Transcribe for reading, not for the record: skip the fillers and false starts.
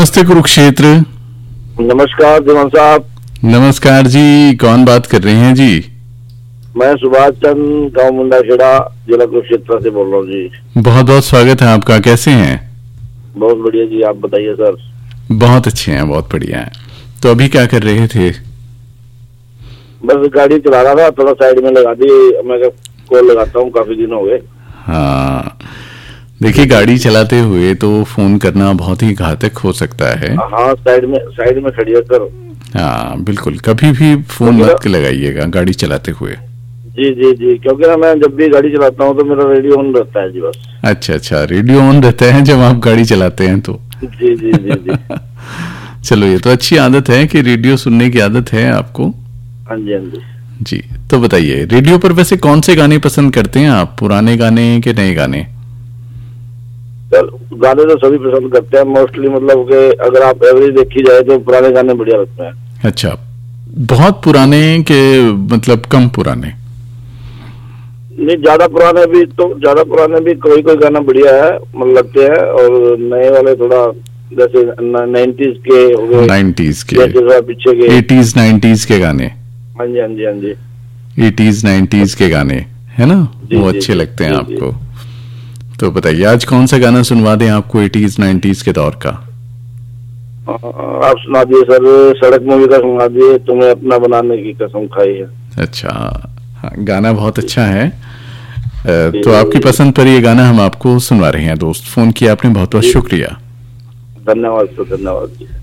नमस्ते कुरुक्षेत्र। नमस्कार दिवान साहब। नमस्कार जी, कौन बात कर रहे हैं जी? मैं सुभाष चंद, गांव मुंडाखेड़ा, जिला कुरुक्षेत्र से बोल रहा हूँ जी। बहुत बहुत स्वागत है आपका। कैसे हैं? बहुत बढ़िया जी, आप बताइए सर। बहुत अच्छे हैं, बहुत बढ़िया है। तो अभी क्या कर रहे थे? बस गाड़ी चला रहा था, थोड़ा साइड में लगा दी। मैं कॉल लगाता हूँ, काफी दिन हो गए। हाँ, देखिए गाड़ी चलाते हुए तो फोन करना बहुत ही घातक हो सकता है। हाँ, साइड में खड़ी है सर। हाँ बिल्कुल, कभी भी फोन मत लगाइएगा गाड़ी चलाते हुए। जी जी जी, क्योंकि ना मैं जब भी गाड़ी चलाता हूँ तो मेरा रेडियो ऑन रहता है जी बस। अच्छा अच्छा, रेडियो ऑन रहता है जब आप गाड़ी चलाते हैं तो? जी जी जी जी। चलो, ये तो अच्छी आदत है कि रेडियो सुनने की आदत है आपको। हाँ जी हाँ जी। जी, तो बताइए, रेडियो पर वैसे कौन से गाने पसंद करते हैं आप? पुराने गाने के नए गाने? सर गाने तो सभी पसंद करते हैं मोस्टली, मतलब कि अगर आप एवरेज देखी जाए तो पुराने गाने बढ़िया लगते हैं। अच्छा, बहुत पुराने के मतलब कम पुराने? नहीं, ज्यादा पुराने भी कोई गाना बढ़िया है, मतलब लगते हैं। और नए वाले थोड़ा जैसे 90s के हो गए, 90s के, जैसे पीछे के 80s 90s के गाने। हाँ जी हाँ जी हाँ जी। 80s 90s के गाने है ना, वो अच्छे लगते हैं आपको? तो बताइए, आज कौन सा गाना सुनवा दें आपको 80s 90s के दौर का? आप सुना दिए सर, सड़क मूवी का सुना दिए, तुम्हें अपना बनाने की कसम खाई है। अच्छा, हाँ, गाना बहुत अच्छा है। तो आपकी पसंद पर ये गाना हम आपको सुनवा रहे हैं दोस्त। फोन किया आपने, बहुत बहुत शुक्रिया। धन्यवाद सर, धन्यवाद जी।